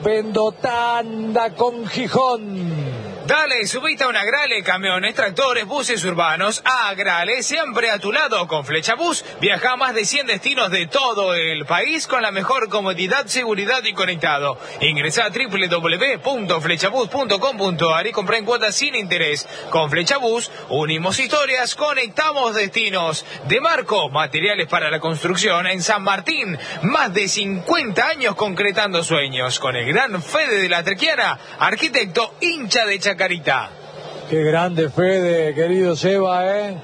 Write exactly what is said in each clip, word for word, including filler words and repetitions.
vendo tanda con Gijón. Dale, subite a una Agrale, camiones, tractores, buses urbanos. A Agrale, siempre a tu lado con Flecha Bus. Viaja a más de cien destinos de todo el país con la mejor comodidad, seguridad y conectado. Ingresa a doble u doble u doble u punto flechabus punto com punto a r y compra en cuotas sin interés. Con Flecha Bus, unimos historias, conectamos destinos. De Marco, materiales para la construcción en San Martín. Más de cincuenta años concretando sueños. Con el gran Fede de la Trequiana, arquitecto hincha de Chacarita. Qué grande Fede, querido Seba, ¿eh?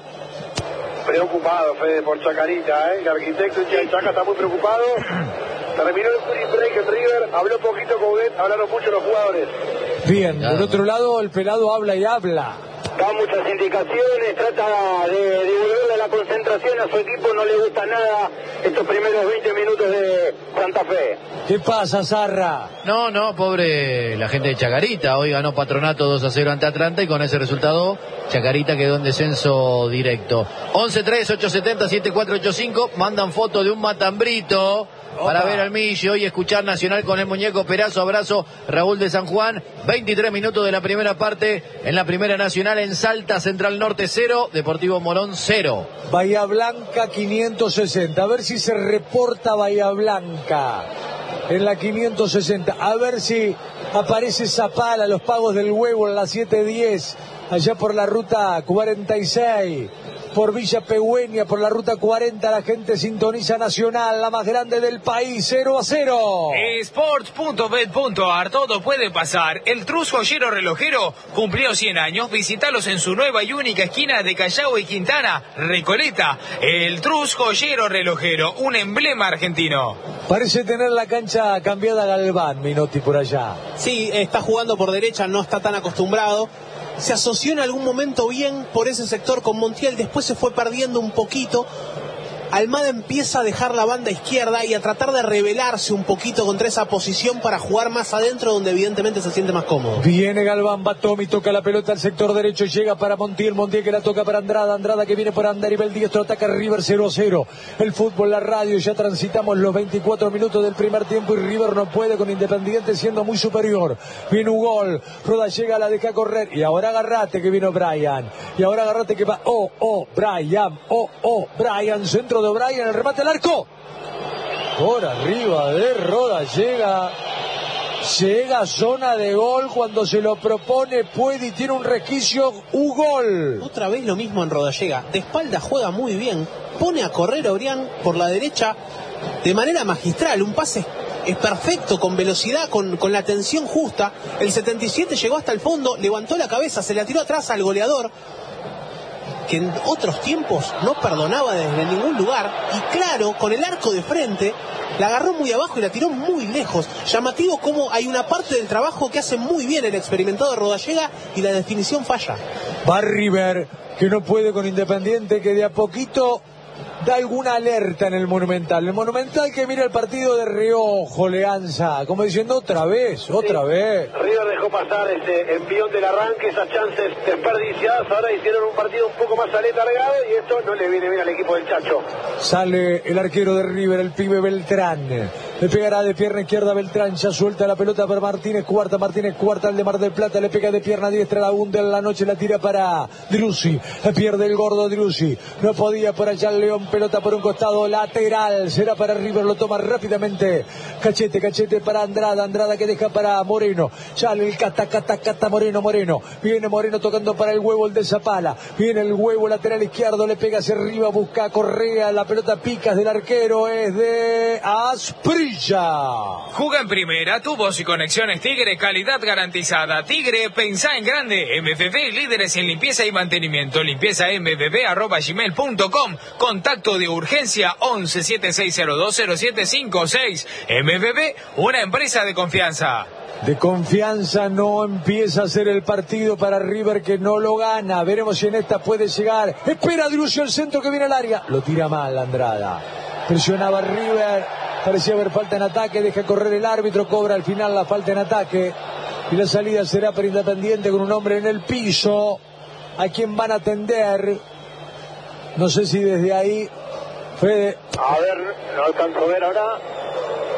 Preocupado Fede por Chacarita, ¿eh? El arquitecto de Chaca está muy preocupado. Terminó el free break en River, habló poquito con Gudet, hablaron mucho los jugadores. Bien, del otro lado el pelado habla y habla. Da muchas indicaciones, trata de devolverle la concentración a su equipo, no le gusta nada estos primeros veinte minutos de Santa Fe. ¿Qué pasa, Zarra? No, no, pobre la gente de Chacarita. Hoy ganó Patronato dos a cero ante Atlanta y con ese resultado Chacarita quedó en descenso directo. once tres ocho siete cero siete cuatro ocho cinco, mandan foto de un matambrito para ver al Millo y escuchar Nacional con el muñeco Perazo. Abrazo, Raúl de San Juan. veintitrés minutos de la primera parte en la Primera Nacional en Salta, Central Norte cero, Deportivo Morón cero. Bahía Blanca quinientos sesenta, a ver si se reporta Bahía Blanca en la quinientos sesenta, a ver si aparece Zapala, los pagos del huevo en la siete diez, allá por la ruta cuarenta y seis. Por Villa Pegüeña, por la ruta cuarenta, la gente sintoniza Nacional, la más grande del país, cero a cero. Sports punto bet punto a r, todo puede pasar. El Trus Joyero Relojero cumplió cien años. Visítalos en su nueva y única esquina de Callao y Quintana, Recoleta. El Trus Joyero Relojero, un emblema argentino. Parece tener la cancha cambiada a Galván, Minotti, por allá. Sí, está jugando por derecha, no está tan acostumbrado. Se asoció en algún momento bien por ese sector con Montiel, después se fue perdiendo un poquito. Almada empieza a dejar la banda izquierda y a tratar de rebelarse un poquito contra esa posición para jugar más adentro, donde evidentemente se siente más cómodo. Viene Galván, va Tommy, toca la pelota al sector derecho, llega para Montiel, Montiel que la toca para Andrada, Andrada que viene por Andarivel Diestro, ataca River cero a cero. El fútbol, la radio, ya transitamos los veinticuatro minutos del primer tiempo y River no puede con Independiente siendo muy superior. Viene un gol, Roda llega, la deja correr y ahora agarrate que vino Brian. Y ahora agarrate que va, oh, oh, Brian, oh, oh, Brian, centro de O'Brien, el remate al arco. Por arriba de Roda llega. Llega a zona de gol cuando se lo propone, puede y tiene un resquicio, un gol. Otra vez lo mismo en Rodallega. De espalda juega muy bien. Pone a correr a Orián por la derecha de manera magistral. Un pase es perfecto, con velocidad, con, con la tensión justa. El setenta y siete llegó hasta el fondo, levantó la cabeza, se la tiró atrás al goleador, que en otros tiempos no perdonaba desde ningún lugar, y claro, con el arco de frente, la agarró muy abajo y la tiró muy lejos. Llamativo como hay una parte del trabajo que hace muy bien el experimentado Rodallega y la definición falla. Va River, que no puede con Independiente, que de a poquito da alguna alerta en el Monumental. El Monumental que mira el partido de reojo, Leanza, como diciendo otra vez, otra sí. vez. River dejó pasar ese envión del arranque, esas chances desperdiciadas, ahora hicieron un partido un poco más aletargado y esto no le viene bien al equipo del Chacho. Sale el arquero de River, el pibe Beltrán. Le pegará de pierna izquierda Beltrán, ya suelta la pelota para Martínez Cuarta, Martínez Cuarta, el de Mar del Plata, le pega de pierna diestra, la hunde en la noche, la tira para Driussi, la pierde el gordo Driussi, no podía por allá el León, pelota por un costado, lateral, será para River, lo toma rápidamente, cachete, cachete para Andrada, Andrada que deja para Moreno, sale el cata, cata, cata, Moreno, Moreno, viene Moreno tocando para el huevo, el de Zapala, viene el huevo lateral izquierdo, le pega hacia arriba, busca a Correa, la pelota picas del arquero, es de Asprilla. Juga en primera, tu voz y conexiones Tigre, calidad garantizada. Tigre, pensá en grande. M V B, líderes en limpieza y mantenimiento. Limpieza m v b arroba gmail punto com. Contacto de urgencia once siete seis cero dos cero siete cinco seis. M V B, una empresa de confianza. De confianza no empieza a ser el partido para River, que no lo gana. Veremos si en esta puede llegar. Espera Driussi, el centro que viene al área. Lo tira mal Andrada. Presionaba River. Parecía haber falta en ataque. Deja correr el árbitro. Cobra al final la falta en ataque. Y la salida será para Independiente con un hombre en el piso. ¿A quién van a atender? No sé si desde ahí. Fede. A ver, no alcanzo a ver ahora.